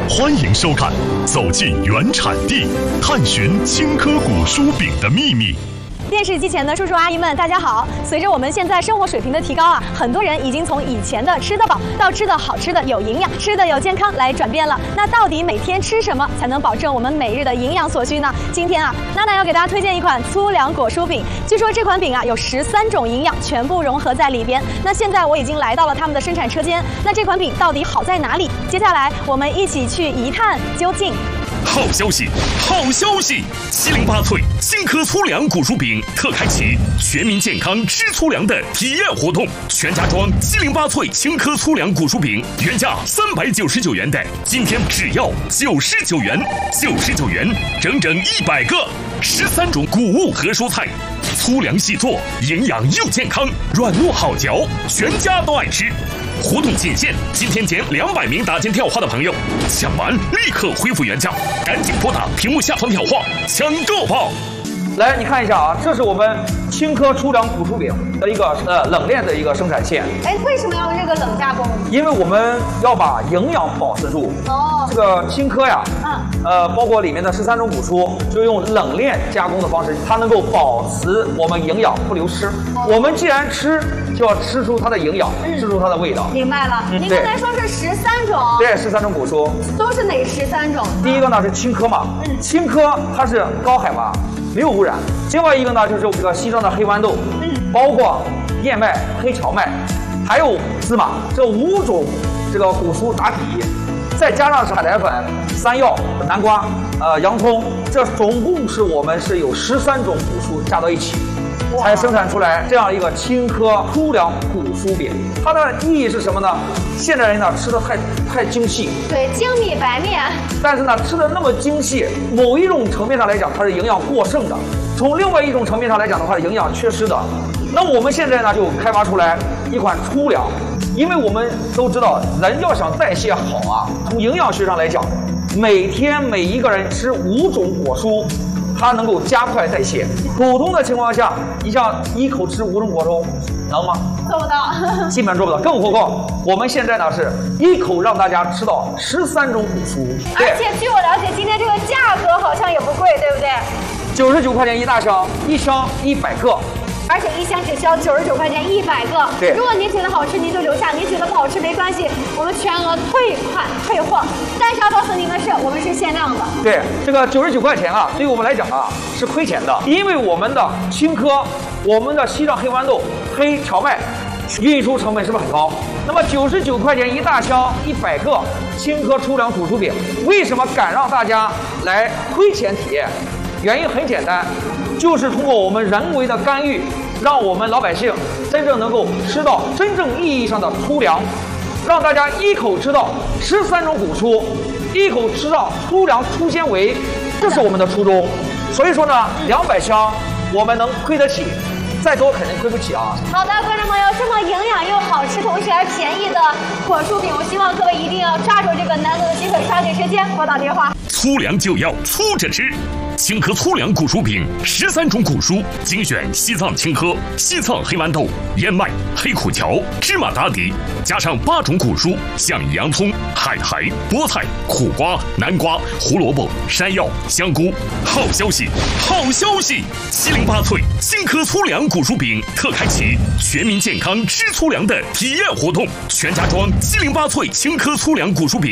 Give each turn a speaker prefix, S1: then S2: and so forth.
S1: 欢迎收看《走进原产地》，探寻青稞古酥饼的秘密。
S2: 电视机前的叔叔阿姨们，大家好！随着我们现在生活水平的提高啊，很多人已经从以前的吃得饱到吃的好、吃的有营养、吃的有健康来转变了。那到底每天吃什么才能保证我们每日的营养所需呢？今天啊，娜娜要给大家推荐一款粗粮果酥饼。据说这款饼啊有13种营养全部融合在里边。那现在我已经来到了他们的生产车间，那这款饼到底好在哪里？接下来我们一起去一探究竟。
S1: 好消息，好消息！708脆青稞粗粮古酥饼特开启全民健康吃粗粮的体验活动，全家装708脆青稞粗粮古酥饼，原价399元的，今天只要99元，99元，整整100个，13种谷物和蔬菜，粗粮细做，营养又健康，软糯好嚼，全家都爱吃。活动仅限今天前200名打进电话的朋友，抢完立刻恢复原价，赶紧拨打屏幕下方电话抢购吧！
S3: 来，你看一下啊，这是我们青稞粗粮古酥饼的一个冷链的一个生产线。
S2: 哎，为什么要用这个冷加工？
S3: 因为我们要把营养保持住。哦，这个青稞呀，包括里面的13种谷蔬，就用冷链加工的方式，它能够保持我们营养不流失。我们既然吃，就要吃出它的营养，吃出它的味道。
S2: 明白了。您刚才说是13种？
S3: 对，13种谷蔬。
S2: 都是哪13种？
S3: 第一个呢是青稞嘛，青稞它是高海拔，没有污染。另外一个呢就是这个西藏的黑豌豆，包括燕麦、黑荞麦，还有芝麻，这5种这个谷蔬打底，再加上海苔粉、山药、南瓜、洋葱，这总共是我们是有13种谷蔬加到一起，才生产出来这样一个青稞粗粮古酥饼。它的意义是什么呢？现代人呢吃的太精细，
S2: 对，精米白面。
S3: 但是呢吃的那么精细，某一种层面上来讲它是营养过剩的，从另外一种层面上来讲的话是营养缺失的。那我们现在呢就开发出来一款粗粮，因为我们都知道人要想代谢好啊，从营养学上来讲，每天每一个人吃5种果蔬，它能够加快代谢。普通的情况下，你像一口吃5种果蔬，能吗？
S2: 做不到，
S3: 基本上做不到。更何况我们现在呢是一口让大家吃到13种谷蔬，
S2: 而且据我了解，今天这个价格好像也不贵，对不对
S3: ？99块钱一大箱，一箱100个。
S2: 而且一箱只需要99块钱100个。
S3: 对，
S2: 如果您觉得好吃，您就留下；您觉得不好吃没关系，我们全额退款退货。但是要告诉您的是，我们是限量的。
S3: 对，这个99块钱啊，对于我们来讲啊是亏钱的，因为我们的青稞、我们的西藏黑豌豆、黑荞麦，运输成本是不是很高？那么99块钱一大箱100个青稞粗粮古酥饼，为什么敢让大家来亏钱体验？原因很简单，就是通过我们人为的干预，让我们老百姓真正能够吃到真正意义上的粗粮，让大家一口吃到13种谷蔬，一口吃到粗粮粗纤维，这是我们的初衷。所以说呢，200箱我们能亏得起，再多肯定亏不起啊。
S2: 好的，观众朋友，这么营养又好吃，同时还便宜的果酥饼，我希望各位一定要抓住这个难得的机会，抓紧时间拨打电话。
S1: 粗粮就要粗着吃。青稞粗粮古酥饼，13种谷蔬，精选西藏青稞、西藏黑豌豆、燕麦、黑苦荞、芝麻打底，加上8种谷蔬，像洋葱、海苔、菠菜、苦瓜、南瓜、胡萝卜、山药、香菇。好消息，好消息！708脆青稞粗粮古酥饼特开启全民健康吃粗粮的体验活动，全家装708脆青稞粗粮古酥饼。